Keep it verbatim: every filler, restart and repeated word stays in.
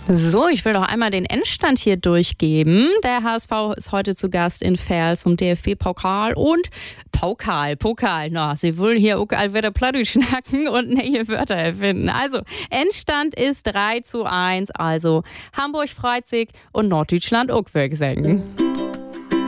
So, ich will doch einmal den Endstand hier durchgeben. Der H S V ist heute zu Gast in Verl zum D F B-Pokal und Pokal, Pokal. Na, sie wollen hier auch wieder Plattdeutsch schnacken und neue Wörter erfinden. Also, Endstand ist drei zu eins. Also, Hamburg freut sich und Norddeutschland auch, würde ich sagen.